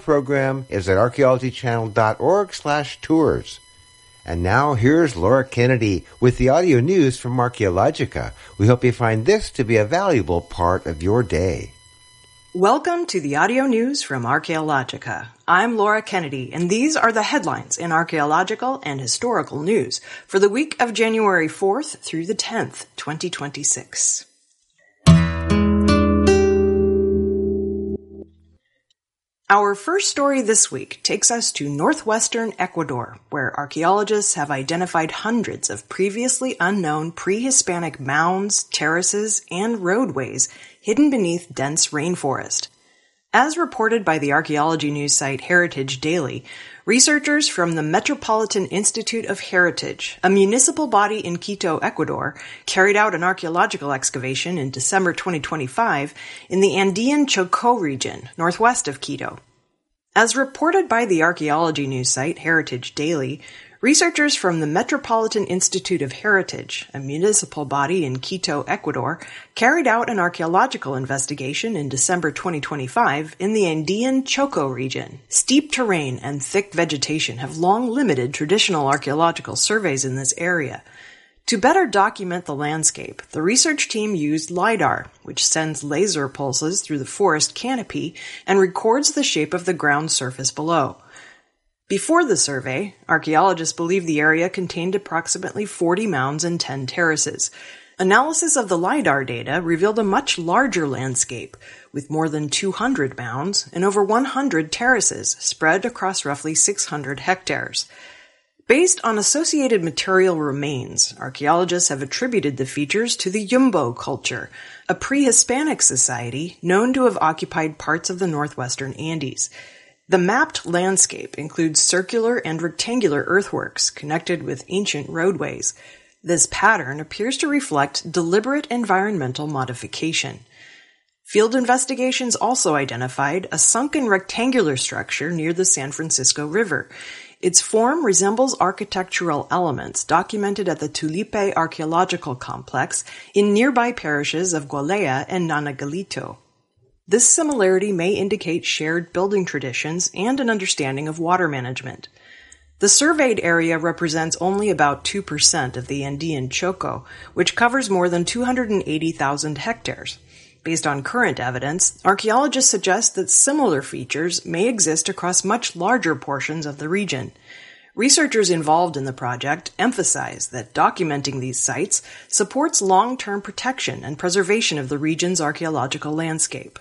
program is at archaeologychannel.org/tours. And now here's Laura Kennedy with the audio news from Archaeologica. We hope you find this to be a valuable part of your day. Welcome to the audio news from Archaeologica. I'm Laura Kennedy, and these are the headlines in archaeological and historical news for the week of January 4th through the 10th, 2026. Our first story this week takes us to northwestern Ecuador, where archaeologists have identified hundreds of previously unknown pre-Hispanic mounds, terraces, and roadways hidden beneath dense rainforest. As reported by the archaeology news site Heritage Daily, researchers from the Metropolitan Institute of Heritage, a municipal body in Quito, Ecuador, carried out an archaeological excavation in December 2025 in the Andean Chocó region, northwest of Quito. As reported by the archaeology news site Heritage Daily, researchers from the Metropolitan Institute of Heritage, a municipal body in Quito, Ecuador, carried out an archaeological investigation in December 2025 in the Andean Chocó region. Steep terrain and thick vegetation have long limited traditional archaeological surveys in this area. To better document the landscape, the research team used LiDAR, which sends laser pulses through the forest canopy and records the shape of the ground surface below. Before the survey, archaeologists believed the area contained approximately 40 mounds and 10 terraces. Analysis of the LiDAR data revealed a much larger landscape, with more than 200 mounds and over 100 terraces spread across roughly 600 hectares. Based on associated material remains, archaeologists have attributed the features to the Yumbo culture, a pre-Hispanic society known to have occupied parts of the northwestern Andes. The mapped landscape includes circular and rectangular earthworks connected with ancient roadways. This pattern appears to reflect deliberate environmental modification. Field investigations also identified a sunken rectangular structure near the San Francisco River. Its form resembles architectural elements documented at the Tulipe Archaeological Complex in nearby parishes of Gualea and Nanagalito. This similarity may indicate shared building traditions and an understanding of water management. The surveyed area represents only about 2% of the Andean Chocó, which covers more than 280,000 hectares. Based on current evidence, archaeologists suggest that similar features may exist across much larger portions of the region. Researchers involved in the project emphasize that documenting these sites supports long-term protection and preservation of the region's archaeological landscape.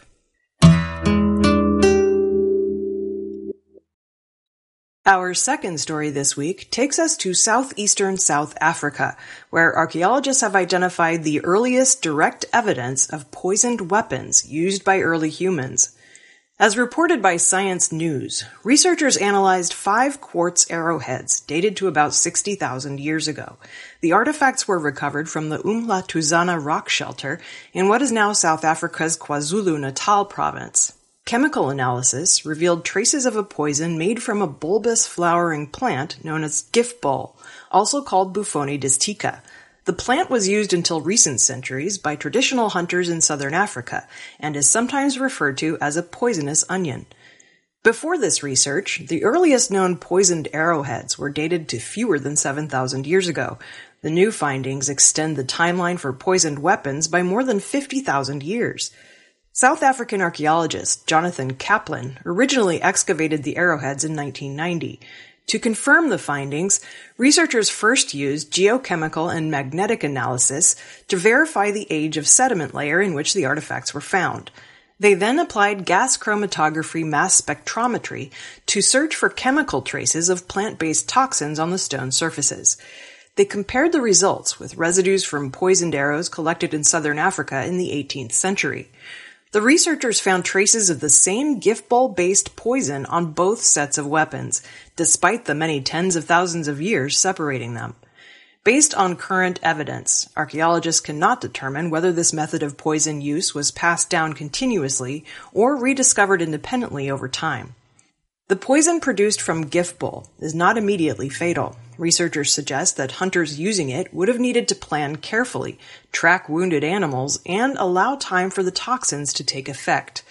Our second story this week takes us to southeastern South Africa, where archaeologists have identified the earliest direct evidence of poisoned weapons used by early humans. As reported by Science News, researchers analyzed 5 quartz arrowheads dated to about 60,000 years ago. The artifacts were recovered from the Umhlanga rock shelter in what is now South Africa's KwaZulu-Natal province. Chemical analysis revealed traces of a poison made from a bulbous flowering plant known as giftbol, also called Bufonidisticha. The plant was used until recent centuries by traditional hunters in southern Africa and is sometimes referred to as a poisonous onion. Before this research, the earliest known poisoned arrowheads were dated to fewer than 7,000 years ago. The new findings extend the timeline for poisoned weapons by more than 50,000 years. South African archaeologist Jonathan Kaplan originally excavated the arrowheads in 1990. To confirm the findings, researchers first used geochemical and magnetic analysis to verify the age of sediment layer in which the artifacts were found. They then applied gas chromatography mass spectrometry to search for chemical traces of plant-based toxins on the stone surfaces. They compared the results with residues from poisoned arrows collected in southern Africa in the 18th century. The researchers found traces of the same giftbol-based poison on both sets of weapons, despite the many tens of thousands of years separating them. Based on current evidence, archaeologists cannot determine whether this method of poison use was passed down continuously or rediscovered independently over time. The poison produced from giftbol is not immediately fatal. Researchers suggest that hunters using it would have needed to plan carefully, track wounded animals, and allow time for the toxins to take effect.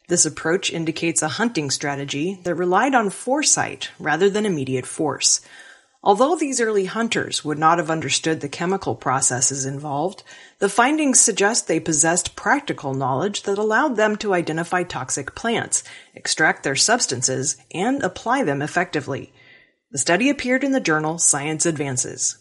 This approach indicates a hunting strategy that relied on foresight rather than immediate force. Although these early hunters would not have understood the chemical processes involved, the findings suggest they possessed practical knowledge that allowed them to identify toxic plants, extract their substances, and apply them effectively. The study appeared in the journal Science Advances.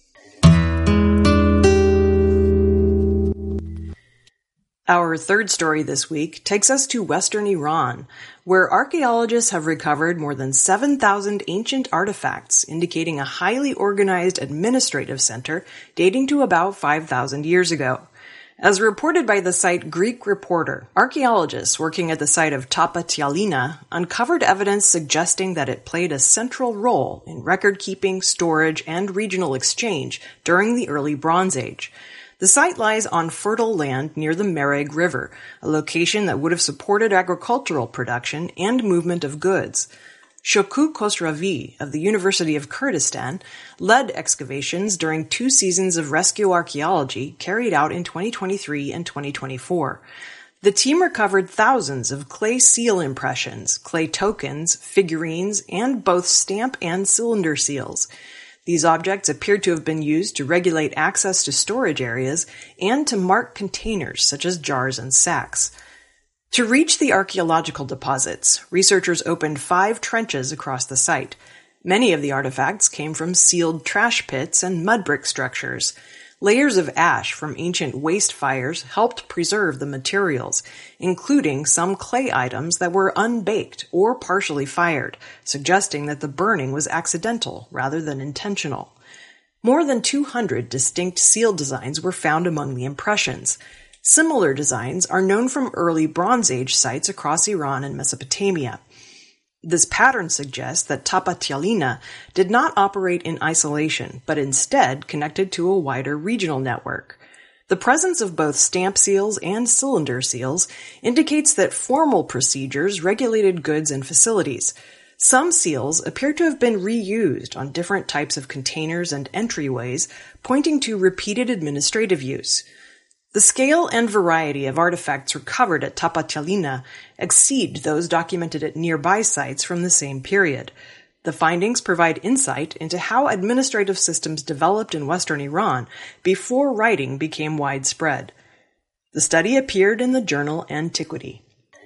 Our third story this week takes us to Western Iran, where archaeologists have recovered more than 7,000 ancient artifacts, indicating a highly organized administrative center dating to about 5,000 years ago. As reported by the site Greek Reporter, archaeologists working at the site of Tapa Tialina uncovered evidence suggesting that it played a central role in record-keeping, storage, and regional exchange during the early Bronze Age. The site lies on fertile land near the Mereg River, a location that would have supported agricultural production and movement of goods. Shoku Khosravi of the University of Kurdistan led excavations during 2 seasons of rescue archaeology carried out in 2023 and 2024. The team recovered thousands of clay seal impressions, clay tokens, figurines, and both stamp and cylinder seals. These objects appeared to have been used to regulate access to storage areas and to mark containers such as jars and sacks. To reach the archaeological deposits, researchers opened 5 trenches across the site. Many of the artifacts came from sealed trash pits and mud brick structures. Layers of ash from ancient waste fires helped preserve the materials, including some clay items that were unbaked or partially fired, suggesting that the burning was accidental rather than intentional. More than 200 distinct seal designs were found among the impressions. Similar designs are known from early Bronze Age sites across Iran and Mesopotamia. This pattern suggests that Tapa Tialina did not operate in isolation, but instead connected to a wider regional network. The presence of both stamp seals and cylinder seals indicates that formal procedures regulated goods and facilities. Some seals appear to have been reused on different types of containers and entryways, pointing to repeated administrative use. The scale and variety of artifacts recovered at Tapa Tialina exceed those documented at nearby sites from the same period. The findings provide insight into how administrative systems developed in Western Iran before writing became widespread. The study appeared in the journal Antiquity.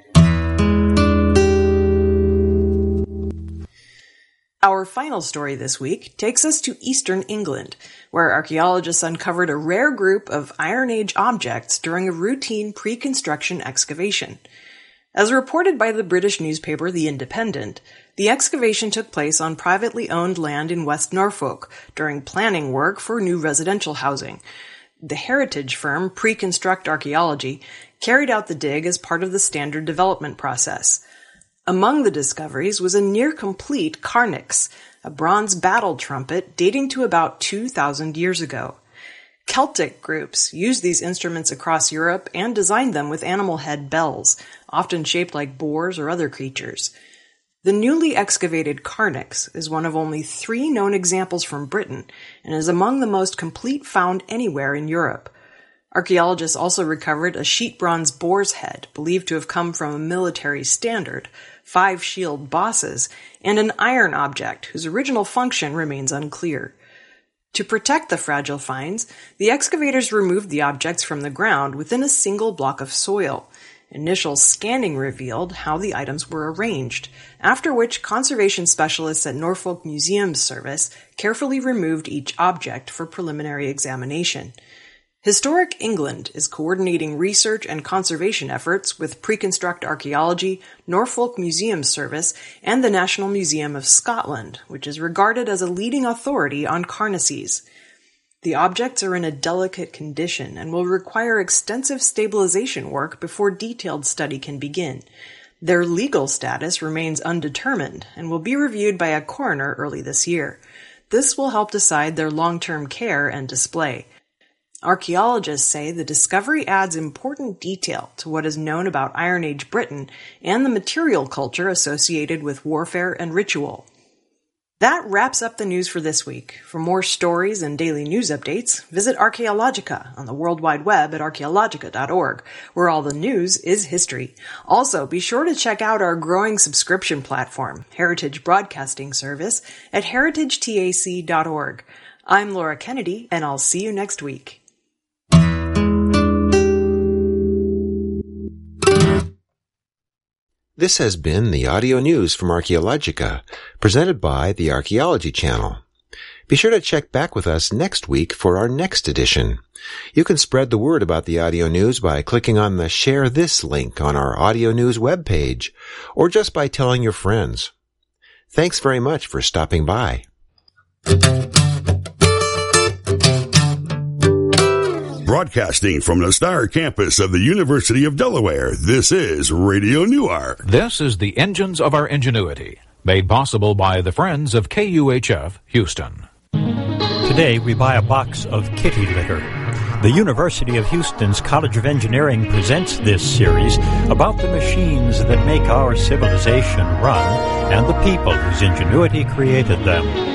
Our final story this week takes us to eastern England, where archaeologists uncovered a rare group of Iron Age objects during a routine pre-construction excavation. As reported by the British newspaper The Independent, the excavation took place on privately owned land in West Norfolk during planning work for new residential housing. The heritage firm Pre-Construct Archaeology carried out the dig as part of the standard development process. Among the discoveries was a near-complete carnyx, a bronze battle trumpet dating to about 2,000 years ago. Celtic groups used these instruments across Europe and designed them with animal head bells, often shaped like boars or other creatures. The newly excavated carnyx is one of only 3 known examples from Britain and is among the most complete found anywhere in Europe. Archaeologists also recovered a sheet bronze boar's head, believed to have come from a military standard, 5 shield bosses, and an iron object whose original function remains unclear. To protect the fragile finds, the excavators removed the objects from the ground within a single block of soil. Initial scanning revealed how the items were arranged, after which conservation specialists at Norfolk Museums Service carefully removed each object for preliminary examination. Historic England is coordinating research and conservation efforts with Pre-Construct Archaeology, Norfolk Museums Service, and the National Museum of Scotland, which is regarded as a leading authority on carnices. The objects are in a delicate condition and will require extensive stabilization work before detailed study can begin. Their legal status remains undetermined and will be reviewed by a coroner early this year. This will help decide their long-term care and display. Archaeologists say the discovery adds important detail to what is known about Iron Age Britain and the material culture associated with warfare and ritual. That wraps up the news for this week. For more stories and daily news updates, visit Archaeologica on the World Wide Web at archaeologica.org, where all the news is history. Also, be sure to check out our growing subscription platform, Heritage Broadcasting Service, at heritagetac.org. I'm Laura Kennedy, and I'll see you next week. This has been the audio news from Archaeologica, presented by the Archaeology Channel. Be sure to check back with us next week for our next edition. You can spread the word about the audio news by clicking on the Share This link on our audio news webpage, or just by telling your friends. Thanks very much for stopping by. Broadcasting from the Star Campus of the University of Delaware, this is Radio Newark. This is the Engines of Our Ingenuity, made possible by the Friends of KUHF Houston. Today we buy a box of kitty litter. The University of Houston's College of Engineering presents this series about the machines that make our civilization run and the people whose ingenuity created them.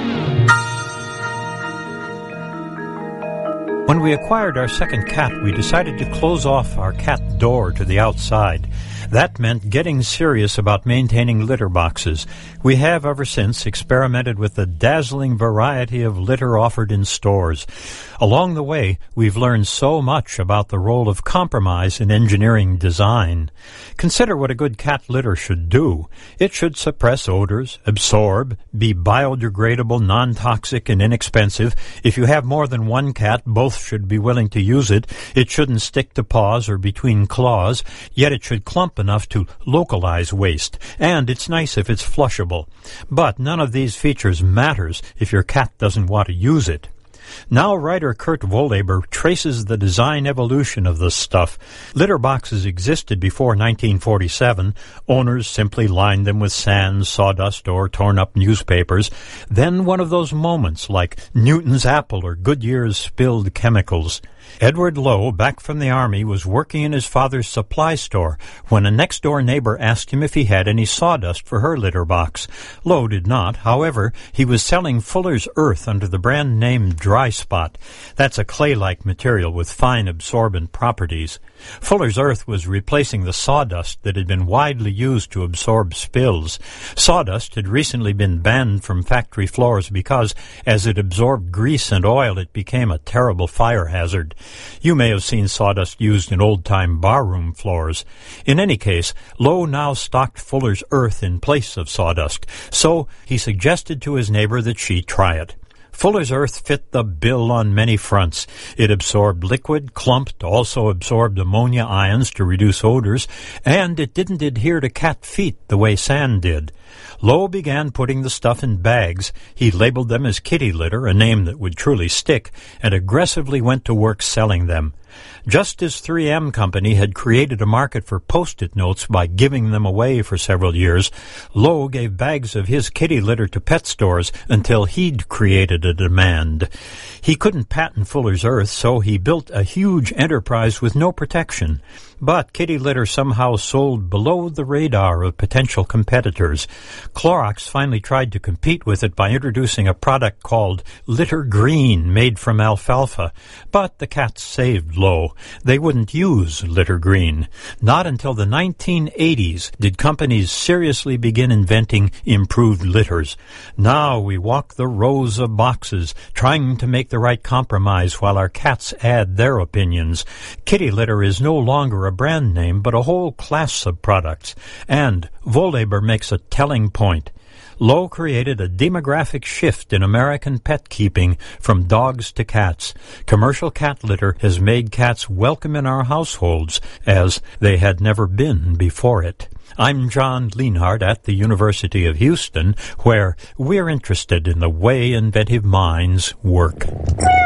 When we acquired our second cat, we decided to close off our cat door to the outside. That meant getting serious about maintaining litter boxes. We have ever since experimented with the dazzling variety of litter offered in stores. Along the way, we've learned so much about the role of compromise in engineering design. Consider what a good cat litter should do. It should suppress odors, absorb, be biodegradable, non-toxic, and inexpensive. If you have more than one cat, both should be willing to use it. It shouldn't stick to paws or between claws, yet it should clump enough to localize waste. And it's nice if it's flushable. But none of these features matters if your cat doesn't want to use it. Now writer Kurt Wohleber traces the design evolution of this stuff. Litter boxes existed before 1947. Owners simply lined them with sand, sawdust, or torn-up newspapers. Then one of those moments, like Newton's apple or Goodyear's spilled chemicals. Edward Lowe, back from the Army, was working in his father's supply store when a next-door neighbor asked him if he had any sawdust for her litter box. Lowe did not. However, he was selling Fuller's Earth under the brand name Dry Spot. That's a clay-like material with fine absorbent properties. Fuller's Earth was replacing the sawdust that had been widely used to absorb spills. Sawdust had recently been banned from factory floors because, as it absorbed grease and oil, it became a terrible fire hazard. You may have seen sawdust used in old-time barroom floors. In any case, Lowe now stocked Fuller's Earth in place of sawdust, so he suggested to his neighbor that she try it. Fuller's Earth fit the bill on many fronts. It absorbed liquid, clumped, also absorbed ammonia ions to reduce odors, and it didn't adhere to cat feet the way sand did. Lowe began putting the stuff in bags. He labeled them as kitty litter, a name that would truly stick, and aggressively went to work selling them. Just as 3M Company had created a market for Post-it notes by giving them away for several years, Lowe gave bags of his kitty litter to pet stores until he'd created a demand. He couldn't patent Fuller's Earth, so he built a huge enterprise with no protection. But kitty litter somehow sold below the radar of potential competitors. Clorox finally tried to compete with it by introducing a product called Litter Green, made from alfalfa. But the cats saved Lowe. They wouldn't use Litter Green. Not until the 1980s did companies seriously begin inventing improved litters. Now we walk the rows of boxes, trying to make the right compromise while our cats add their opinions. Kitty litter is no longer a brand name, but a whole class of products. And Wohleber makes a telling point. Lowe created a demographic shift in American pet keeping from dogs to cats. Commercial cat litter has made cats welcome in our households as they had never been before it. I'm John Lienhardt at the University of Houston, where we're interested in the way inventive minds work.